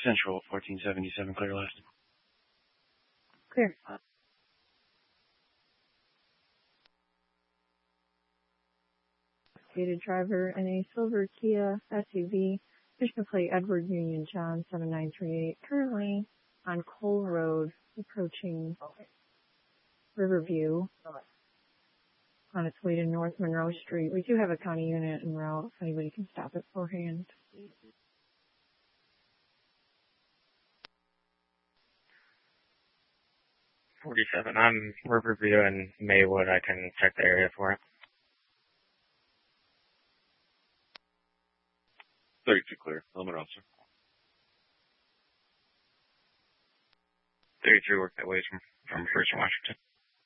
Central 1477, clear last. Clear. Stated driver in a silver Kia SUV, Michigan Plate Edward Union John 7938, currently on Cole Road, approaching Riverview on its way to North Monroe Street. We do have a county unit en route if anybody can stop it beforehand. 47. I'm Riverview and Maywood. I can check the area for it. 32 clear. Limit officer. 33 work that way from First Washington.